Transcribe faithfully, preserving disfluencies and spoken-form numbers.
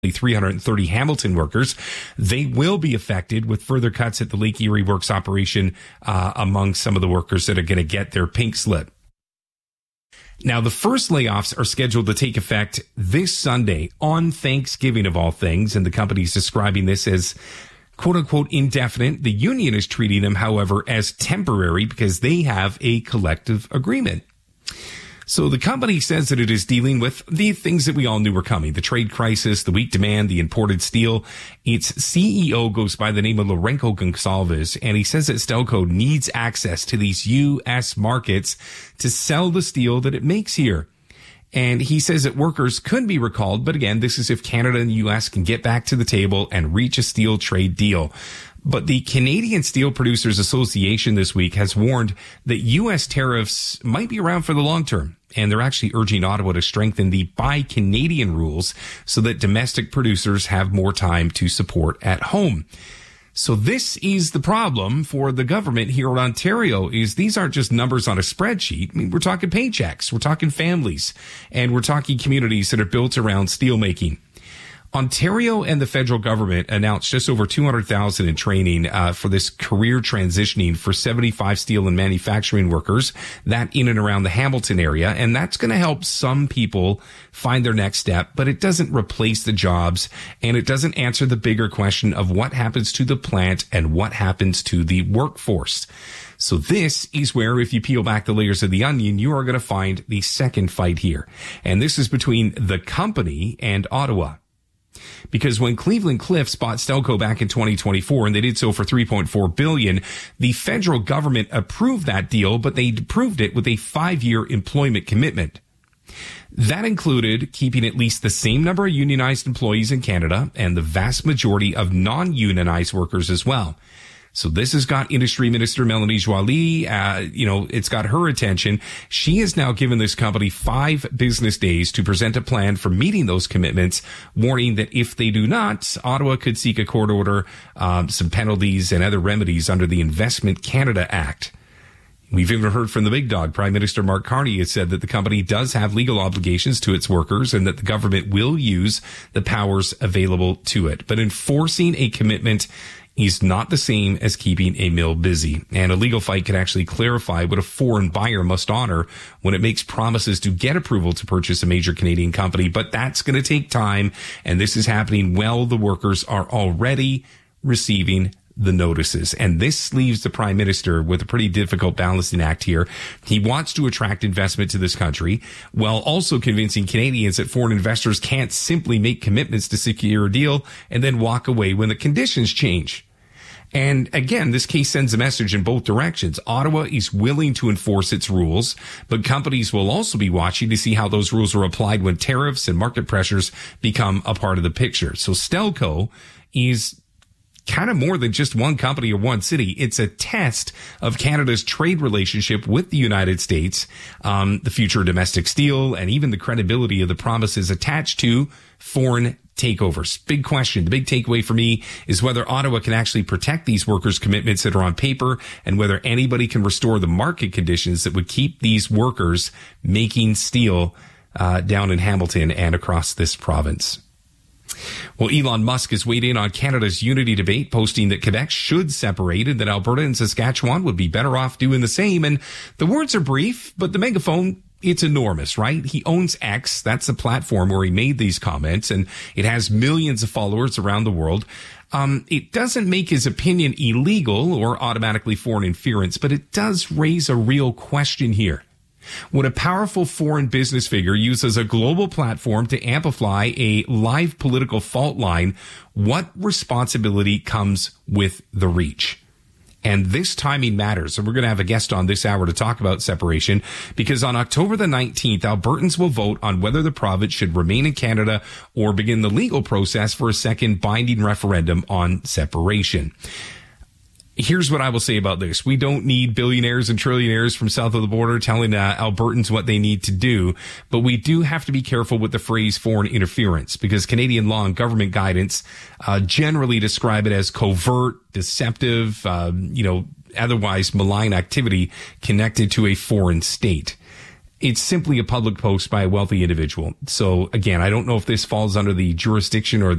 three hundred thirty Hamilton workers. They will be affected with further cuts at the Lake Erie Works operation uh, among some of the workers that are going to get their pink slip. Now, the first layoffs are scheduled to take effect this Sunday on Thanksgiving of all things, and the company's describing this as quote-unquote indefinite. The union is treating them, however, as temporary because they have a collective agreement. So the company says that it is dealing with the things that we all knew were coming, the trade crisis, the weak demand, the imported steel. Its C E O goes by the name of Lourenco Gonçalves, and he says that Stelco needs access to these U S markets to sell the steel that it makes here. And he says that workers could be recalled, but again, this is if Canada and the U S can get back to the table and reach a steel trade deal. But the Canadian Steel Producers Association this week has warned that U S tariffs might be around for the long term. And they're actually urging Ottawa to strengthen the Buy Canadian rules so that domestic producers have more time to support at home. So this is the problem for the government here in Ontario, is these aren't just numbers on a spreadsheet. I mean, we're talking paychecks, we're talking families, and we're talking communities that are built around steelmaking. Ontario and the federal government announced just over two hundred thousand in training uh, for this career transitioning for seventy-five steel and manufacturing workers, that in and around the Hamilton area. And that's going to help some people find their next step, but it doesn't replace the jobs, and it doesn't answer the bigger question of what happens to the plant and what happens to the workforce. So this is where, if you peel back the layers of the onion, you are going to find the second fight here. And this is between the company and Ottawa. Because when Cleveland Cliffs bought Stelco back in twenty twenty-four, and they did so for three point four billion dollars, the federal government approved that deal, but they approved it with a five-year employment commitment. That included keeping at least the same number of unionized employees in Canada and the vast majority of non-unionized workers as well. So this has got Industry Minister Melanie Joly, uh, you know, it's got her attention. She has now given this company five business days to present a plan for meeting those commitments, warning that if they do not, Ottawa could seek a court order, um, some penalties and other remedies under the Investment Canada Act. We've even heard from the big dog. Prime Minister Mark Carney has said that the company does have legal obligations to its workers and that the government will use the powers available to it. But enforcing a commitment is not the same as keeping a mill busy. And a legal fight can actually clarify what a foreign buyer must honor when it makes promises to get approval to purchase a major Canadian company. But that's going to take time. And this is happening while the workers are already receiving the notices. And this leaves the Prime Minister with a pretty difficult balancing act here. He wants to attract investment to this country while also convincing Canadians that foreign investors can't simply make commitments to secure a deal and then walk away when the conditions change. And again, this case sends a message in both directions. Ottawa is willing to enforce its rules, but companies will also be watching to see how those rules are applied when tariffs and market pressures become a part of the picture. So Stelco is kind of more than just one company or one city. It's a test of Canada's trade relationship with the United States, um, the future of domestic steel, and even the credibility of the promises attached to foreign takeovers. Big question. The big takeaway for me is whether Ottawa can actually protect these workers' commitments that are on paper and whether anybody can restore the market conditions that would keep these workers making steel uh, down in Hamilton and across this province. Well, Elon Musk has weighed in on Canada's unity debate, posting that Quebec should separate and that Alberta and Saskatchewan would be better off doing the same. And the words are brief, but the megaphone, it's enormous, right? He owns X. That's the platform where he made these comments, and it has millions of followers around the world. Um, it doesn't make his opinion illegal or automatically foreign interference, but it does raise a real question here. When a powerful foreign business figure uses a global platform to amplify a live political fault line, what responsibility comes with the reach? And this timing matters. And we're going to have a guest on this hour to talk about separation, because on October the nineteenth, Albertans will vote on whether the province should remain in Canada or begin the legal process for a second binding referendum on separation. Here's what I will say about this. We don't need billionaires and trillionaires from south of the border telling uh, Albertans what they need to do, but we do have to be careful with the phrase foreign interference, because Canadian law and government guidance uh, generally describe it as covert, deceptive, uh, you know, otherwise malign activity connected to a foreign state. it's simply a public post by a wealthy individual. So again, I don't know if this falls under the jurisdiction or